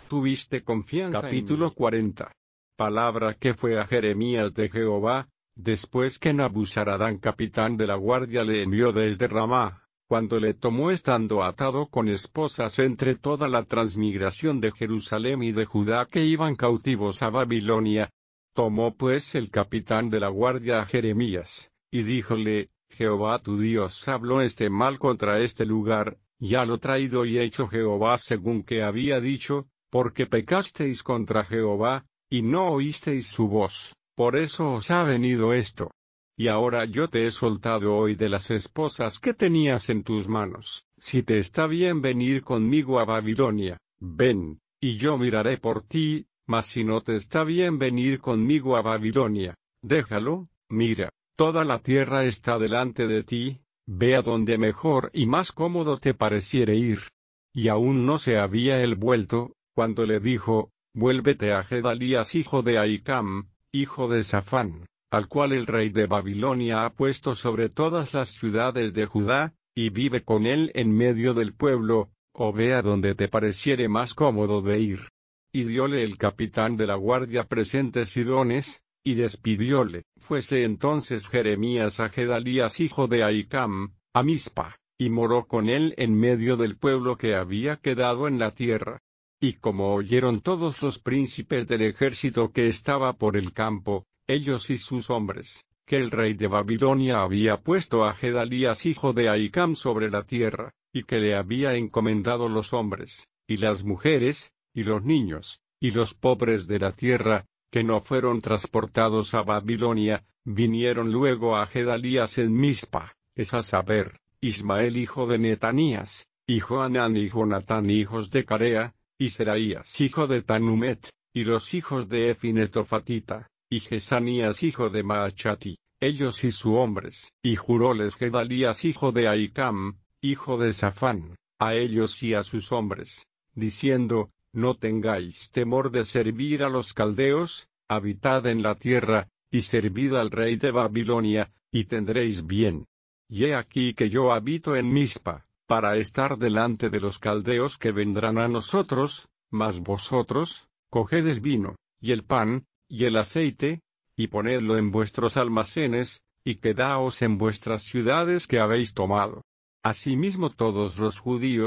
tuviste confianza Capítulo en mí. 40. Palabra que fue a Jeremías de Jehová, después que Nabuzaradán capitán de la guardia le envió desde Ramá, cuando le tomó estando atado con esposas entre toda la transmigración de Jerusalén y de Judá que iban cautivos a Babilonia. Tomó pues el capitán de la guardia a Jeremías, y díjole, Jehová tu Dios habló este mal contra este lugar, ya lo traído y hecho Jehová según que había dicho, porque pecasteis contra Jehová, y no oísteis su voz, por eso os ha venido esto. Y ahora yo te he soltado hoy de las esposas que tenías en tus manos. Si te está bien venir conmigo a Babilonia, ven, y yo miraré por ti, mas si no te está bien venir conmigo a Babilonia, déjalo, mira, toda la tierra está delante de ti, ve a donde mejor y más cómodo te pareciere ir. Y aún no se había él vuelto, cuando le dijo, vuélvete a Gedalías hijo de Ahicam, hijo de Safán, al cual el rey de Babilonia ha puesto sobre todas las ciudades de Judá, y vive con él en medio del pueblo, o ve a donde te pareciere más cómodo de ir. Y diole el capitán de la guardia presentes y dones, y despidióle. Fuese entonces Jeremías a Gedalías hijo de Ahicam, a Mizpa, y moró con él en medio del pueblo que había quedado en la tierra. Y como oyeron todos los príncipes del ejército que estaba por el campo, ellos y sus hombres, que el rey de Babilonia había puesto a Gedalías hijo de Ahicam sobre la tierra, y que le había encomendado los hombres, y las mujeres, y los niños, y los pobres de la tierra, que no fueron transportados a Babilonia, vinieron luego a Gedalías en Mizpa, es a saber, Ismael hijo de Netanías, y Johanán y Jonatán hijos de Carea, y Seraías hijo de Tanumet, y los hijos de Efinetofatita, y Jesanías hijo de Maachati, ellos y sus hombres, y juróles Gedalías hijo de Ahicam, hijo de Safán, a ellos y a sus hombres, diciendo, no tengáis temor de servir a los caldeos, habitad en la tierra, y servid al rey de Babilonia, y tendréis bien. Y he aquí que yo habito en Mizpa, para estar delante de los caldeos que vendrán a nosotros, mas vosotros, coged el vino, y el pan, y el aceite, y ponedlo en vuestros almacenes, y quedaos en vuestras ciudades que habéis tomado. Asimismo todos los judíos